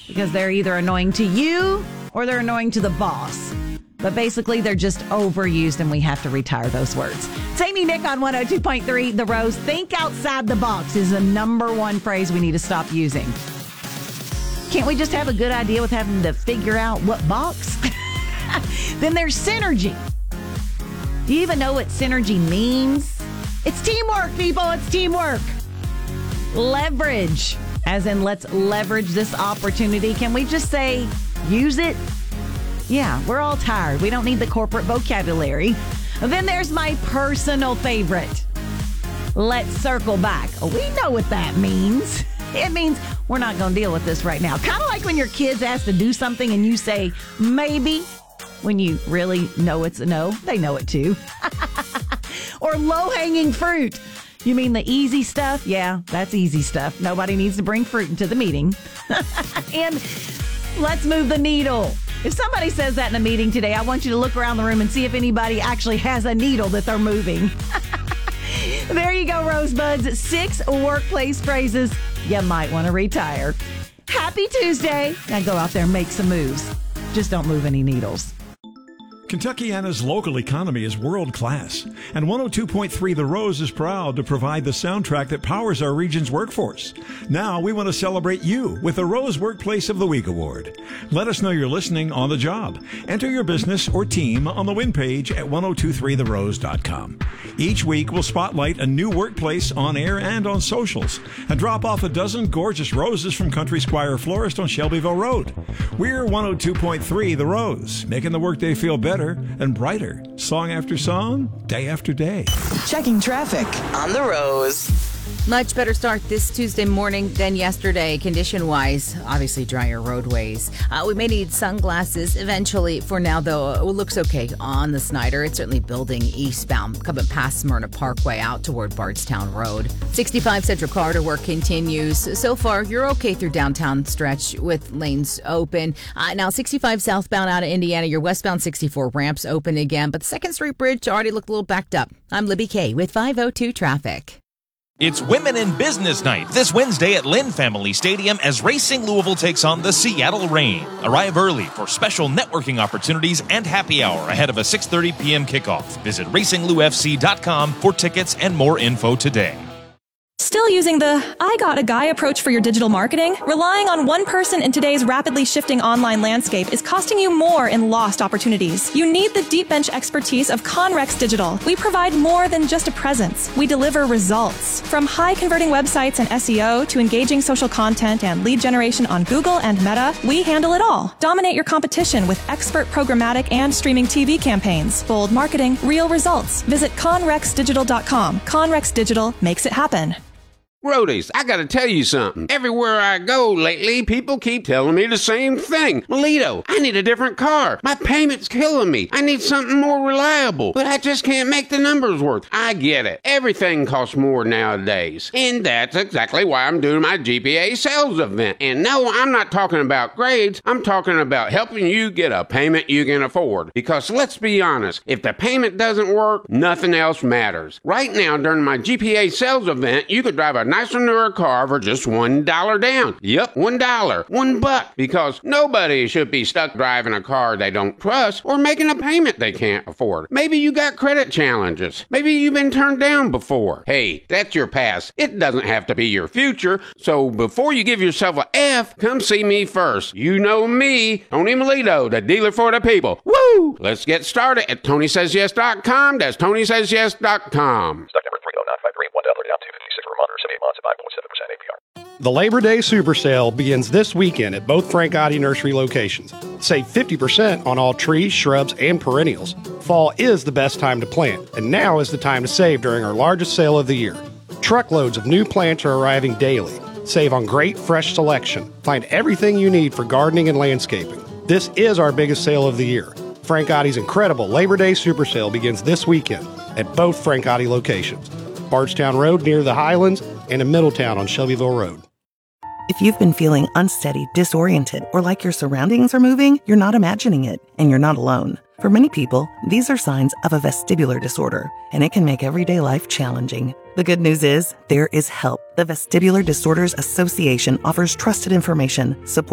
because they're either annoying to you or they're annoying to the boss. But basically, they're just overused, and we have to retire those words. It's Amy Nick on 102.3 The Rose. Think outside the box is the number one phrase we need to stop using. Can't we just have a good idea with having to figure out what box? Then there's synergy. Do you even know what synergy means? It's teamwork, people. It's teamwork. Leverage, as in let's leverage this opportunity. Can we just say use it? Yeah, we're all tired. We don't need the corporate vocabulary. Then there's my personal favorite. Let's circle back. We know what that means. It means we're not going to deal with this right now. Kind of like when your kids ask to do something and you say, maybe, when you really know it's a no. They know it too. Or low-hanging fruit. You mean the easy stuff? Yeah, that's easy stuff. Nobody needs to bring fruit into the meeting. And let's move the needle. If somebody says that in a meeting today, I want you to look around the room and see if anybody actually has a needle that they're moving. There you go, Rosebuds. 6 workplace phrases you might want to retire. Happy Tuesday. Now go out there and make some moves. Just don't move any needles. Kentuckiana's local economy is world-class, and 102.3 The Rose is proud to provide the soundtrack that powers our region's workforce. Now we want to celebrate you with the Rose Workplace of the Week Award. Let us know you're listening on the job. Enter your business or team on the win page at 1023therose.com. Each week we'll spotlight a new workplace on air and on socials, and drop off a dozen gorgeous roses from Country Squire Florist on Shelbyville Road. We're 102.3 The Rose, making the workday feel better and brighter, song after song, day after day. Checking traffic on The Rose. Much better start this Tuesday morning than yesterday, condition-wise. Obviously, drier roadways. We may need sunglasses eventually. For now, though, it looks okay on the Snyder. It's certainly building eastbound, coming past Smyrna Parkway out toward Bardstown Road. 65 Central Corridor work continues. So far, you're okay through downtown stretch with lanes open. Now, 65 southbound out of Indiana, your westbound 64 ramps open again, but the 2nd Street Bridge already looked a little backed up. I'm Libby Kay with 502 Traffic. It's Women in Business Night this Wednesday at Lynn Family Stadium as Racing Louisville takes on the Seattle Reign. Arrive early for special networking opportunities and happy hour ahead of a 6:30 p.m. kickoff. Visit RacingLouFC.com for tickets and more info today. Still using the I got a guy approach for your digital marketing? Relying on one person in today's rapidly shifting online landscape is costing you more in lost opportunities. You need the deep bench expertise of Conrex Digital. We provide more than just a presence. We deliver results. From high converting websites and SEO to engaging social content and lead generation on Google and Meta, we handle it all. Dominate your competition with expert programmatic and streaming TV campaigns. Bold marketing, real results. Visit ConrexDigital.com. Conrex Digital makes it happen. Roadies, I gotta tell you something. Everywhere I go lately, people keep telling me the same thing. Melito, I need a different car. My payment's killing me. I need something more reliable. But I just can't make the numbers work. I get it. Everything costs more nowadays. And that's exactly why I'm doing my GPA sales event. And no, I'm not talking about grades. I'm talking about helping you get a payment you can afford. Because let's be honest, if the payment doesn't work, nothing else matters. Right now, during my GPA sales event, you could drive a nicer, newer car for just $1 down. Yep, $1. $1. Because nobody should be stuck driving a car they don't trust or making a payment they can't afford. Maybe you got credit challenges. Maybe you've been turned down before. Hey, that's your past. It doesn't have to be your future. So before you give yourself a F, come see me first. You know me, Tony Melito, the dealer for the people. Woo! Let's get started at TonySaysYes.com. That's TonySaysYes.com. Stock number 30953, $1 down, 256 for a month or 78 months at 5.7% APR. The Labor Day Super Sale begins this weekend at both Frank Gotti Nursery locations. Save 50% on all trees, shrubs, and perennials. Fall is the best time to plant, and now is the time to save during our largest sale of the year. Truckloads of new plants are arriving daily. Save on great fresh selection. Find everything you need for gardening and landscaping. This is our biggest sale of the year. Frank Gotti's incredible Labor Day Super Sale begins this weekend at both Frank Gotti locations. Bardstown Road near the Highlands and in Middletown on Shelbyville Road. If you've been feeling unsteady, disoriented, or like your surroundings are moving, you're not imagining it, and you're not alone. For many people, these are signs of a vestibular disorder, and it can make everyday life challenging. The good news is, there is help. The Vestibular Disorders Association offers trusted information, support,